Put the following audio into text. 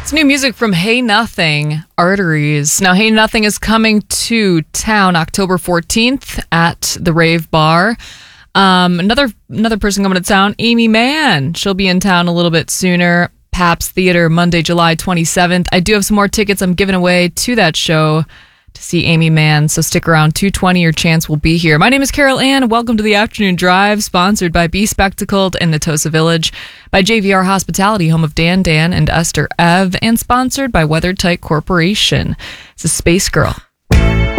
It's new music from Hey Nothing, Arteries. Now, Hey Nothing is coming to town October 14th at the Rave Bar. Another person coming to town, Aimee Mann. She'll be in town a little bit sooner. Pabst Theater, Monday, July 27th. I do have some more tickets I'm giving away to that show to see Aimee Mann, so stick around. 2:20, your chance will be here. My name is Carol Ann. Welcome to the Afternoon Drive, sponsored by Be Spectacled and Natosa Village, by JVR Hospitality, home of Dan and Esther Ev, and sponsored by WeatherTight Corporation. It's a Space Girl.